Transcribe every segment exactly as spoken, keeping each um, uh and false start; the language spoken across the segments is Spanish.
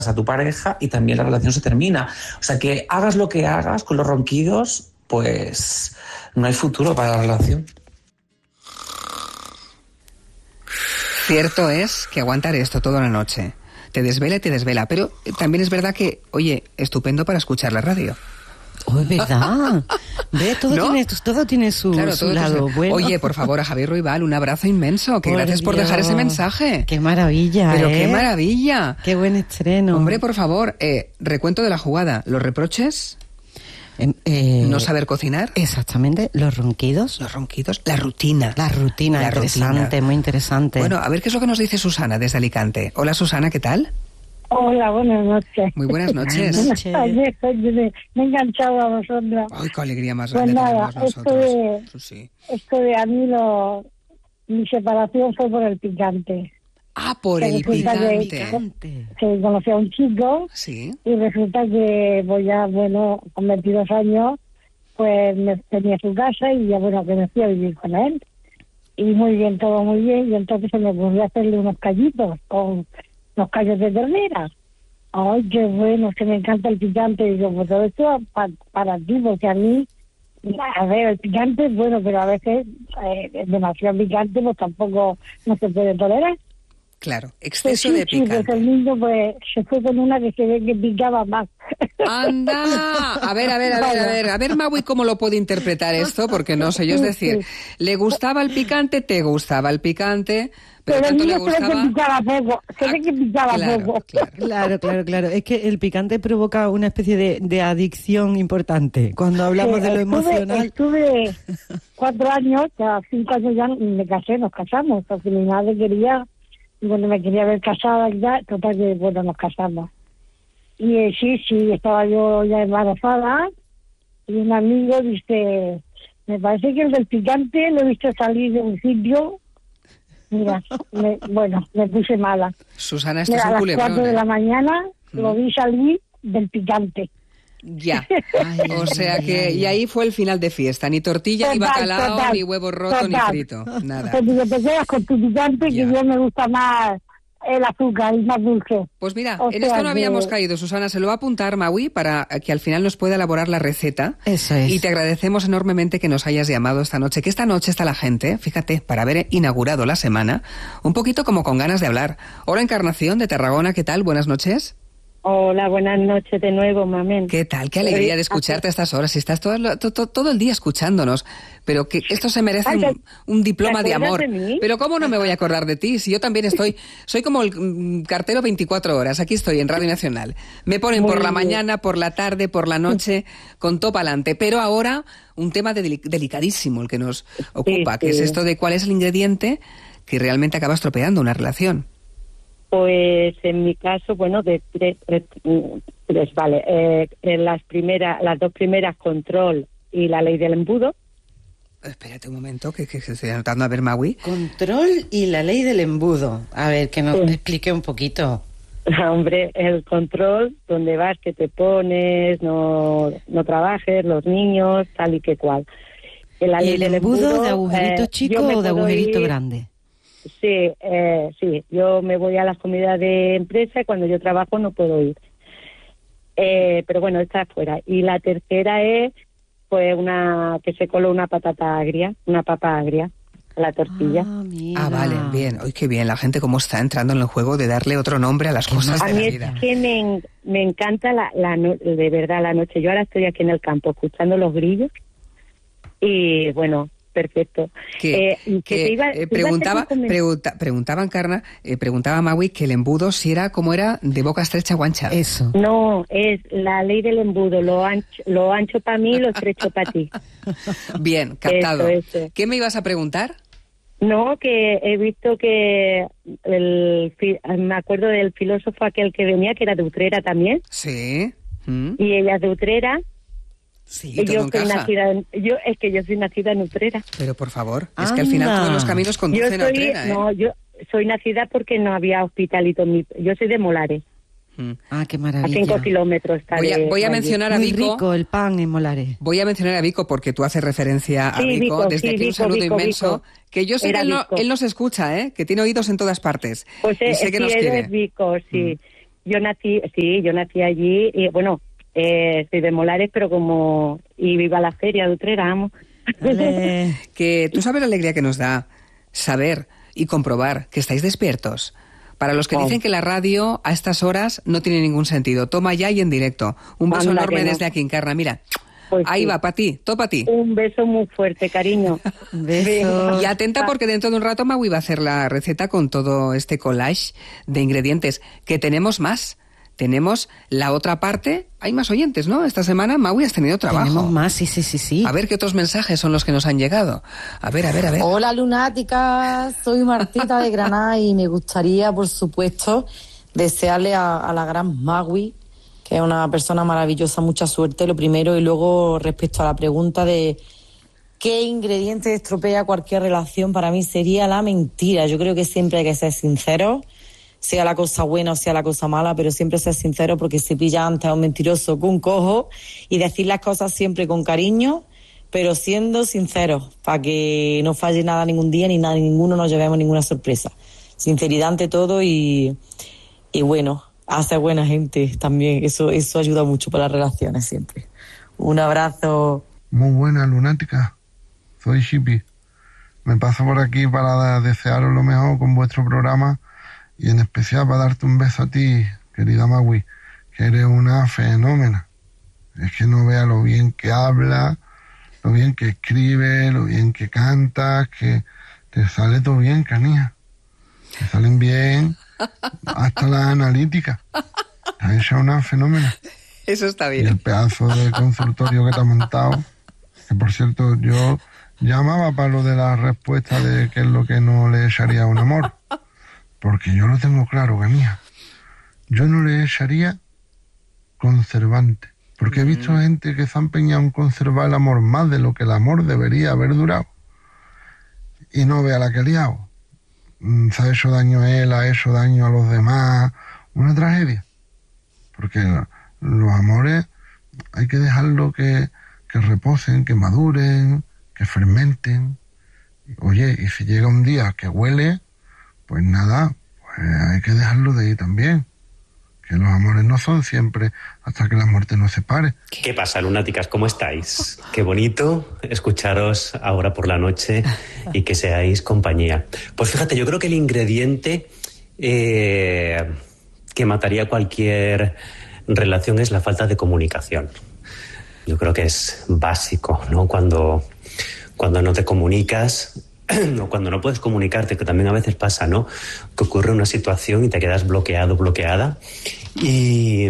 a tu pareja y también la relación se termina. O sea que hagas lo que hagas con los ronquidos, pues no hay futuro para la relación. Cierto es que aguantar esto toda la noche te desvela y te desvela, pero también es verdad que, oye, estupendo para escuchar la radio. Oh, es verdad. Ve, todo, ¿no? tiene, todo tiene su, claro, su todo lado tiene... bueno. Oye, por favor, a Javier Ruibal, un abrazo inmenso. Que por gracias por Dios. dejar ese mensaje. Qué maravilla, Pero ¿eh? qué maravilla. Qué buen estreno. Hombre, por favor, eh, recuento de la jugada. ¿Los reproches? Eh, eh, ¿No saber cocinar? Exactamente. ¿Los ronquidos? Los ronquidos. La rutina. La rutina, la interesante, rutina. Muy interesante. Bueno, a ver qué es lo que nos dice Susana desde Alicante. Hola, Susana, ¿qué tal? Hola, buenas noches. Muy buenas noches. Buenas noches. Ayer, me he enganchado a vosotros. Ay, qué alegría más pues grande nada, tenemos nosotros. Esto de, sí, sí. esto de a mí, lo, mi separación fue por el picante. Ah, por que el picante. Que, que conocí a un chico sí. y resulta que, pues ya, bueno, con veintidós años, pues me, tenía su casa y ya, bueno, que me fui a vivir con él. Y muy bien, todo muy bien, y entonces se me ocurrió hacerle unos callitos con los callos de ternera. Ay, qué bueno, que me encanta el picante. Y digo, pues todo esto pa, para ti, porque a mí, a ver, el picante es bueno, pero a veces eh, es demasiado picante, pues tampoco no se puede tolerar. Claro, exceso pues sí, de picante. Sí, pues el niño pues se fue con una que se ve que picaba más. ¡Anda! A ver, a ver, a ver, a ver, a ver, Maui, ¿cómo lo puede interpretar esto? Porque no sé yo, es decir, ¿le gustaba el picante? ¿Te gustaba el picante? Pero, pero tanto el le niño se ve que picaba poco, se ve que picaba claro, poco. Claro. claro, claro, claro. Es que el picante provoca una especie de, de adicción importante. Cuando hablamos sí, de lo estuve, emocional. Estuve cuatro años, ya cinco años ya me casé, nos casamos, porque mi madre quería, bueno, me quería ver casada y ya, total que, bueno, nos casamos. Y eh, sí, sí, estaba yo ya embarazada y un amigo dice, me parece que el del picante lo he visto salir de un sitio. Mira, me, bueno, me puse mala. Susana, esto Mira, es un culebrón. A las cuatro de la mañana ¿Mm? lo vi salir del picante. Ya, ay, o sea ay, que, ay, y ahí fue el final de fiesta, ni tortilla, total, ni bacalao, total, ni huevo roto, total. Ni frito, nada. Pues digo, te quedas con tu picante, ya. Que yo me gusta más el azúcar y más dulce. Pues mira, o en esto no que... habíamos caído, Susana, se lo va a apuntar Maui para que al final nos pueda elaborar la receta. Eso es. Y te agradecemos enormemente que nos hayas llamado esta noche, que esta noche está la gente, fíjate, para haber inaugurado la semana, un poquito como con ganas de hablar. Hola, Encarnación de Tarragona, ¿qué tal? Buenas noches. Hola, buenas noches de nuevo, mamén. ¿Qué tal? Qué alegría de escucharte a estas horas. Si estás todo, todo, todo el día escuchándonos. Pero que esto se merece Ay, un, un diploma de amor. De Pero ¿cómo no me voy a acordar de ti? Si yo también estoy... Soy como el mm, cartero veinticuatro horas. Aquí estoy en Radio Nacional. Me ponen Muy por la bien. mañana, por la tarde, por la noche, con todo para adelante. Pero ahora un tema de delic- delicadísimo el que nos ocupa, sí, que sí. es esto de cuál es el ingrediente que realmente acaba estropeando una relación. Pues en mi caso, bueno, de tres, tres, tres vale. Eh, en las primeras, las dos primeras, control y la ley del embudo. Espérate un momento, que, que, que estoy anotando a ver, Maui. Control y la ley del embudo. A ver, que nos sí. explique un poquito. Hombre, el control, donde vas, que te pones, no, no trabajes, los niños, tal y que cual. En la ley ¿Y el del embudo, embudo de agujerito eh, chico o de agujerito ir... grande? Sí, eh, sí, yo me voy a las comidas de empresa y cuando yo trabajo no puedo ir. Eh, pero bueno, está afuera. Y la tercera es, pues, una que se coló una patata agria, una papa agria, a la tortilla. Ah, ah, vale, bien. Hoy qué bien, la gente cómo está entrando en el juego de darle otro nombre a las cosas a de mí la es vida. que me, me encanta la, la no, de verdad la noche. Yo ahora estoy aquí en el campo escuchando los grillos y bueno... Perfecto. Que, eh, que, que te iba, eh, preguntaba, pregunta, preguntaba Encarna, eh, preguntaba Maui que el embudo si era como era de boca estrecha o ancha. Eso. No, es la ley del embudo, lo ancho, lo ancho para mí, lo estrecho para ti. Bien, captado. Eso, eso. ¿Qué me ibas a preguntar? No, que he visto que el, me acuerdo del filósofo aquel que venía, que era de Utrera también. Sí. ¿Mm? Y ella es de Utrera. Sí, y todo yo en soy casa. nacida en, yo es que yo soy nacida en Utrera. Pero por favor, es Anda. que al final todos los caminos conducen yo soy, a Utrera, ¿eh? No, yo soy nacida porque no había hospitalito. Mi, yo soy de Molares. Mm. Ah, qué maravilla. A cinco kilómetros está Voy a, de, voy a mencionar a Muy Vico. rico el pan en Molares. Voy a mencionar a Vico porque tú haces referencia a sí, Vico. Vico. Desde Sí, aquí Vico, un saludo Vico, inmenso. Vico. Que yo sé Era que él no, Vico. él nos escucha, ¿eh? Que tiene oídos en todas partes. Pues y es, sé que sí, nos él quiere. es Vico, sí. Mm. yo nací, sí, yo nací allí y bueno, eh, soy de Molares, pero como y viva la feria de Utrera, vamos. Vale. Que tú sabes la alegría que nos da saber y comprobar que estáis despiertos. Para los que Oh. dicen que la radio a estas horas no tiene ningún sentido, toma ya y en directo. Un beso Anda, enorme que no. desde aquí, Encarna, mira. Pues Ahí sí. va, para ti, todo para ti. Un beso muy fuerte, cariño. Besos. Y atenta porque dentro de un rato Maui va a hacer la receta con todo este collage de ingredientes, que tenemos más. Tenemos la otra parte. Hay más oyentes, ¿no? Esta semana, Maui, has tenido trabajo. Tenemos más, sí, sí, sí, sí. A ver qué otros mensajes son los que nos han llegado. A ver, a ver, a ver. Hola lunáticas, soy Martita de Granada y me gustaría, por supuesto, desearle a, a la gran Magui, que es una persona maravillosa, mucha suerte, lo primero, y luego respecto a la pregunta de qué ingrediente estropea cualquier relación, para mí sería la mentira. Yo creo que siempre hay que ser sincero, sea la cosa buena o sea la cosa mala, pero siempre ser sincero, porque se pilla antes a un mentiroso que un cojo, y decir las cosas siempre con cariño, pero siendo sinceros, para que no falle nada ningún día, ni nada, ninguno nos llevemos ninguna sorpresa. Sinceridad ante todo y, y bueno, hacer buena gente también, eso, eso ayuda mucho para las relaciones siempre. Un abrazo. Muy buena, lunática. Soy Shippy. Me paso por aquí para desearos lo mejor con vuestro programa y en especial para darte un beso a ti, querida Magui, que eres una fenómena. Es que no veas lo bien que habla, lo bien que escribe, lo bien que cantas, que te sale todo bien, canija. Te salen bien hasta las analíticas. Has hecho una fenómena. Eso está Y el bien. pedazo de consultorio que te has montado, que por cierto yo llamaba para lo de la respuesta de qué es lo que no le echaría a un amor, porque yo lo tengo claro, canija. Yo no le echaría conservante, porque he visto gente que se ha empeñado en conservar el amor más de lo que el amor debería haber durado, y no vea la que ha liado. Mm, Se ha hecho daño a él, ha hecho daño a los demás, una tragedia, porque los amores hay que dejarlo que, que reposen, que maduren, que fermenten. Oye, y si llega un día que huele, pues nada, pues hay que dejarlo de ahí también. Que los amores no son siempre hasta que la muerte nos separe. ¿Qué pasa, lunáticas? ¿Cómo estáis? Qué bonito escucharos ahora por la noche y que seáis compañía. Pues fíjate, yo creo que el ingrediente eh, que mataría cualquier relación es la falta de comunicación. Yo creo que es básico, ¿no? Cuando, cuando no te comunicas o cuando no puedes comunicarte, que también a veces pasa, ¿no? Que ocurre una situación y te quedas bloqueado, bloqueada y,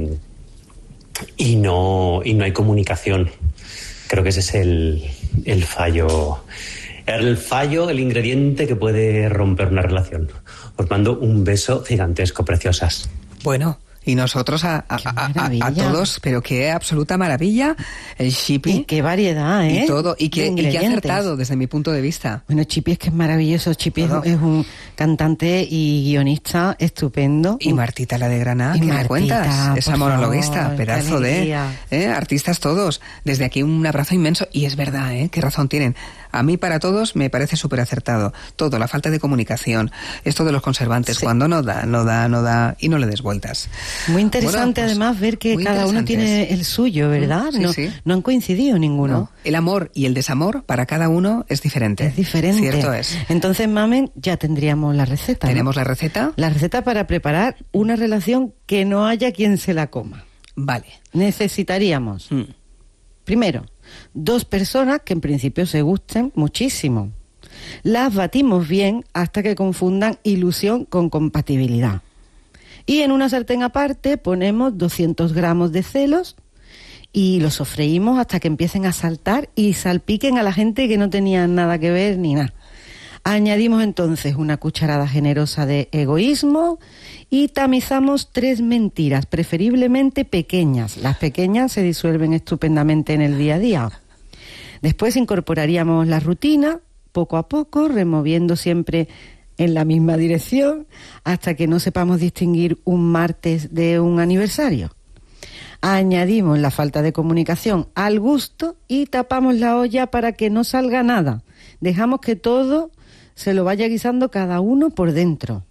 y, no, y no hay comunicación. Creo que ese es el, el fallo. El fallo, el ingrediente que puede romper una relación. Os mando un beso gigantesco, preciosas. Bueno, y nosotros a, a, Qué a- a- maravilla. a todos, pero qué absoluta maravilla, el Shippy. Y qué variedad, ¿eh? Y todo, y de que, y que ingredientes. acertado desde mi punto de vista. Bueno, Chipi es que es maravilloso. Chipi es, Todo. es un cantante y guionista estupendo. Y Martita, la de Granada, Y ¿qué me Martita, cuentas? Esa por monologuista, favor, qué pedazo de alegría. ¿eh? artistas todos. Desde aquí un abrazo inmenso. Y es verdad, ¿eh? Qué razón tienen. A mí, para todos, me parece súper acertado. Todo, la falta de comunicación, esto de los conservantes, Sí. cuando no da, no da, no da, y no le des vueltas. Muy interesante, Bueno, pues, además, ver que muy cada uno interesantes. tiene el suyo, ¿verdad? Sí, no, sí. no han coincidido ninguno. ¿No? El amor y el desamor, para cada uno, es diferente. Es diferente. Cierto es. Entonces, Mamen, ya tendríamos la receta. ¿no? ¿Tenemos la receta? La receta para preparar una relación que no haya quien se la coma. Vale. Necesitaríamos, Mm. primero, dos personas que en principio se gusten muchísimo. Las batimos bien hasta que confundan ilusión con compatibilidad. Y en una sartén aparte ponemos doscientos gramos de celos y los sofreímos hasta que empiecen a saltar y salpiquen a la gente que no tenía nada que ver ni nada. Añadimos entonces una cucharada generosa de egoísmo y tamizamos tres mentiras, preferiblemente pequeñas. Las pequeñas se disuelven estupendamente en el día a día. Después incorporaríamos la rutina, poco a poco, removiendo siempre en la misma dirección, hasta que no sepamos distinguir un martes de un aniversario. Añadimos la falta de comunicación al gusto y tapamos la olla para que no salga nada. Dejamos que todo se lo vaya guisando cada uno por dentro.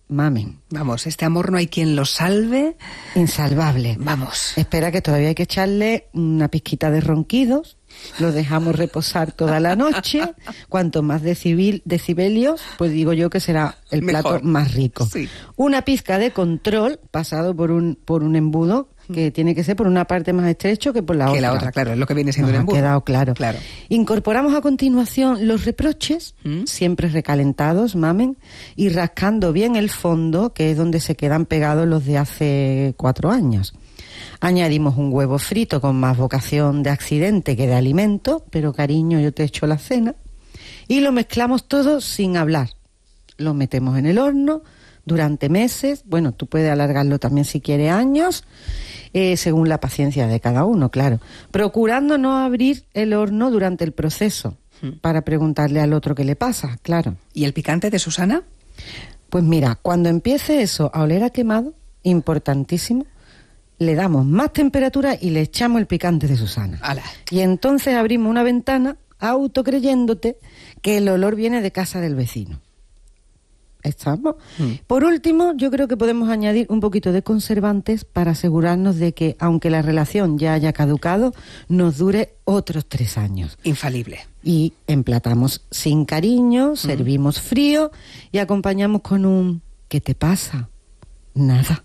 mamen. Vamos, este amor no hay quien lo salve. Insalvable. Vamos. Espera que todavía hay que echarle una pizquita de ronquidos. Lo dejamos reposar toda la noche. Cuanto más decibel, decibelios, pues digo yo que será el Mejor. plato más rico. Sí. Una pizca de control pasado por un, por un embudo que tiene que ser por una parte más estrecho que por la Que otra. la otra, claro, es lo que viene siendo Nos un ha embudo. quedado claro. Claro. Incorporamos a continuación los reproches, ¿Mm? siempre recalentados, mamen, y rascando bien el fondo, que es donde se quedan pegados los de hace cuatro años. Añadimos un huevo frito con más vocación de accidente que de alimento, pero cariño, yo te echo la cena. Y lo mezclamos todo sin hablar. Lo metemos en el horno durante meses. Bueno, tú puedes alargarlo también si quieres años, eh, según la paciencia de cada uno, claro. Procurando no abrir el horno durante el proceso, para preguntarle al otro qué le pasa, claro. ¿Y el picante de Susana? Pues mira, cuando empiece eso a oler a quemado, importantísimo, le damos más temperatura y le echamos el picante de Susana. Ala. Y entonces abrimos una ventana autocreyéndote que el olor viene de casa del vecino. ¿Estamos? Mm. Por último, yo creo que podemos añadir un poquito de conservantes para asegurarnos de que, aunque la relación ya haya caducado, nos dure otros tres años. Infalible. Y emplatamos sin cariño, servimos frío y acompañamos con un ¿qué te pasa? Nada.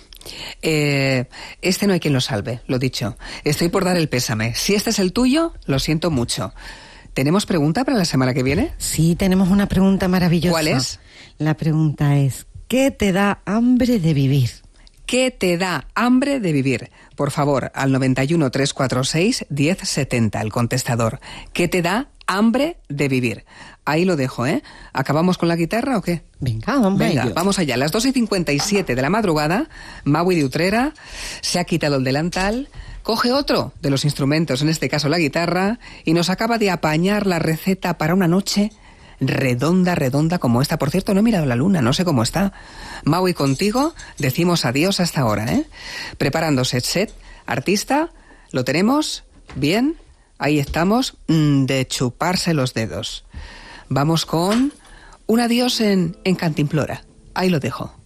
Eh, este no hay quien lo salve, lo dicho. Estoy por dar el pésame. Si este es el tuyo, lo siento mucho. ¿Tenemos pregunta para la semana que viene? Sí, tenemos una pregunta maravillosa. ¿Cuál es? La pregunta es, ¿qué te da hambre de vivir? ¿Qué te da hambre de vivir? Por favor, al noventa y uno, trescientos cuarenta y seis, diez setenta, el contestador. ¿Qué te da hambre de vivir? Ahí lo dejo, ¿eh? ¿Acabamos con la guitarra o qué? Venga, vamos Venga, a ello. vamos allá. A las dos y cincuenta y siete de la madrugada, Maui de Utrera se ha quitado el delantal, coge otro de los instrumentos, en este caso la guitarra, y nos acaba de apañar la receta para una noche redonda, redonda como esta. Por cierto, no he mirado la luna, no sé cómo está. Maui, contigo decimos adiós hasta ahora, ¿eh? Preparándose set, artista, ¿lo tenemos? Bien, ahí estamos, mm, de chuparse los dedos. Vamos con un adiós en, en Cantimplora. Ahí lo dejo.